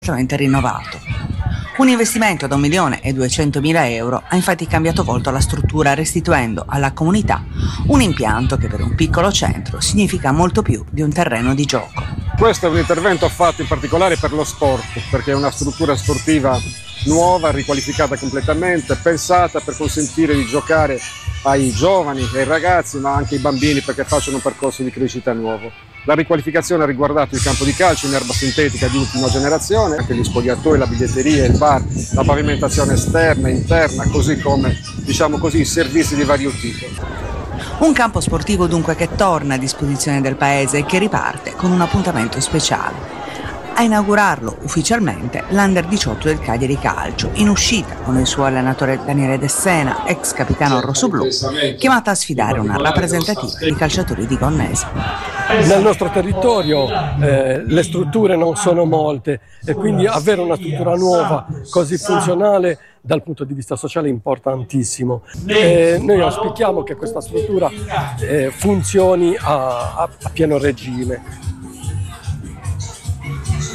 completamente rinnovato. Un investimento da 1.200.000 euro ha infatti cambiato volto alla struttura, restituendo alla comunità un impianto che per un piccolo centro significa molto più di un terreno di gioco. Questo è un intervento fatto in particolare per lo sport, perché è una struttura sportiva nuova, riqualificata completamente, pensata per consentire di giocare ai giovani, ai ragazzi, ma anche ai bambini, perché facciano un percorso di crescita nuovo. La riqualificazione ha riguardato il campo di calcio in erba sintetica di ultima generazione, anche gli spogliatoi, la biglietteria, il bar, la pavimentazione esterna e interna, così come, i servizi di vario tipo. Un campo sportivo dunque che torna a disposizione del paese e che riparte con un appuntamento speciale. A inaugurarlo ufficialmente l'Under 18 del Cagliari Calcio, in uscita con il suo allenatore Daniele De Sena, ex capitano rossoblu, chiamata a sfidare una rappresentativa di calciatori di Gonnese. Nel nostro territorio le strutture non sono molte e quindi avere una struttura nuova così funzionale dal punto di vista sociale è importantissimo. Noi auspichiamo che questa struttura funzioni a pieno regime.